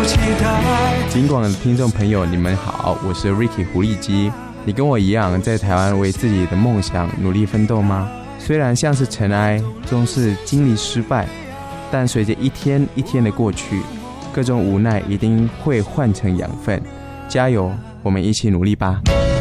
期待。 尽管听众朋友你们好，我是 Ricky 狐狸鸡。你跟我一样在台湾为自己的梦想努力奋斗吗？虽然像是尘埃，终是经历失败，但随着一天一天的过去，各种无奈一定会换成养分。加油，我们一起努力吧。